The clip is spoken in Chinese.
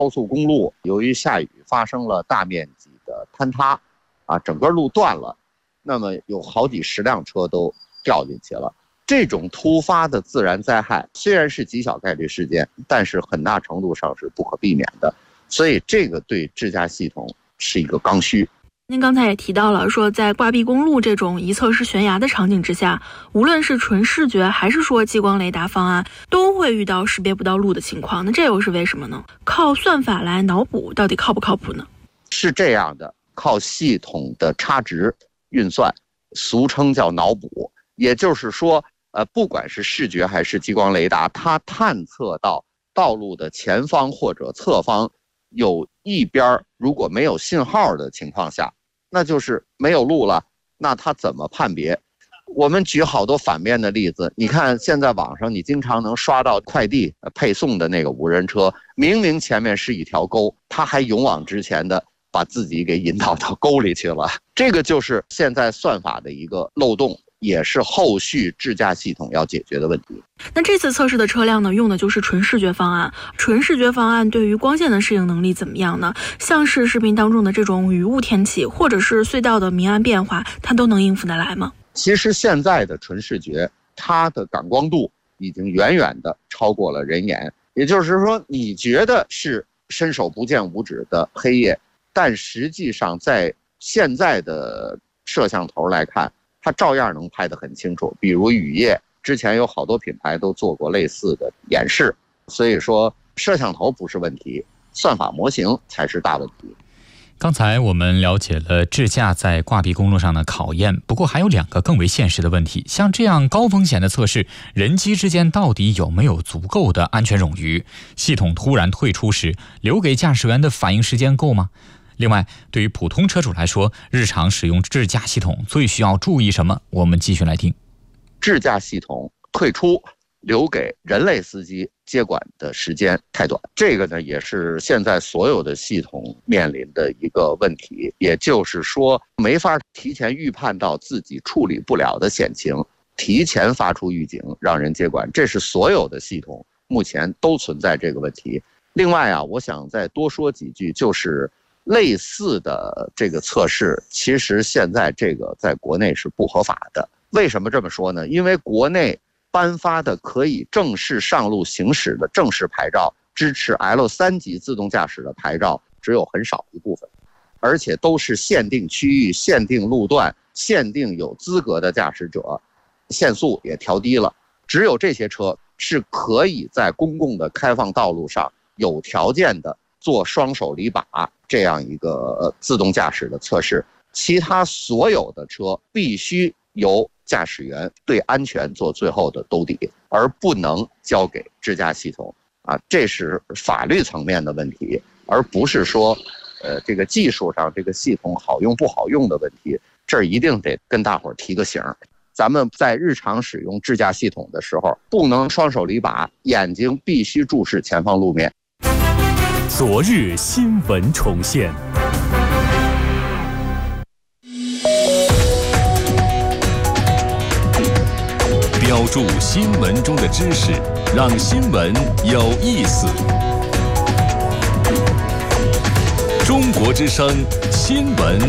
高速公路由于下雨发生了大面积的坍塌，整个路断了，那么有好几十辆车都掉进去了。这种突发的自然灾害虽然是极小概率事件，但是很大程度上是不可避免的，所以这个对智驾系统是一个刚需。 您刚才也提到了，说在挂壁公路这种一侧是悬崖的场景之下，无论是纯视觉还是说激光雷达方案，都会遇到识别不到路的情况。那这又是为什么呢？靠算法来脑补到底靠不靠谱呢？ 是这样的，靠系统的差值运算，俗称叫脑补。也就是说，不管是视觉还是激光雷达，它探测到道路的前方或者侧方有一边如果没有信号的情况下，那就是没有路了，那它怎么判别？我们举好多反面的例子，你看现在网上你经常能刷到快递配送的那个无人车，明明前面是一条沟，它还勇往直前的把自己给引导到沟里去了。这个就是现在算法的一个漏洞，也是后续智驾系统要解决的问题。 那这次测试的车辆呢，用的就是纯视觉方案。纯视觉方案对于光线的适应能力怎么样呢？像是视频当中的这种雨雾天气，或者是隧道的明暗变化，它都能应付得来吗？ 其实现在的纯视觉，它的感光度已经远远的超过了人眼。也就是说，你觉得是伸手不见五指的黑夜，但实际上在现在的摄像头来看，它照样能拍得很清楚。比如雨夜，之前有好多品牌都做过类似的演示。所以说，摄像头不是问题，算法模型才是大问题。 刚才我们了解了智驾在挂壁公路上的考验，不过还有2个更为现实的问题。像这样高风险的测试，人机之间到底有没有足够的安全冗余？系统突然退出时，留给驾驶员的反应时间够吗？另外，对于普通车主来说，日常使用智驾系统最需要注意什么？我们继续来听。 智驾系统退出，留给人类司机接管的时间太短，这个呢也是现在所有的系统面临的一个问题。也就是说，没法提前预判到自己处理不了的险情，提前发出预警让人接管，这是所有的系统目前都存在这个问题。另外我想再多说几句，就是类似的这个测试，其实现在这个在国内是不合法的。为什么这么说呢？因为国内颁发的可以正式上路行驶的正式牌照，支持 L3级自动驾驶的牌照只有很少一部分，而且都是限定区域、限定路段、限定有资格的驾驶者，限速也调低了。只有这些车是可以在公共的开放道路上有条件的做双手离把这样一个自动驾驶的测试，其他所有的车必须由驾驶员对安全做最后的兜底，而不能交给智驾系统这是法律层面的问题，而不是说这个技术上这个系统好用不好用的问题。这儿一定得跟大伙儿提个醒，咱们在日常使用智驾系统的时候，不能双手离把，眼睛必须注视前方路面。 昨日新闻重现。标注新闻中的知识，让新闻有意思。中国之声新闻